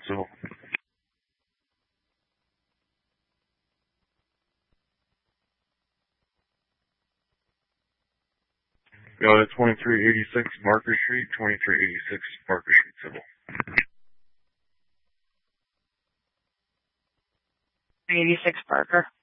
Civil. Got it, 2386 Barker Street, 2386 Barker Street Civil. 86 Barker.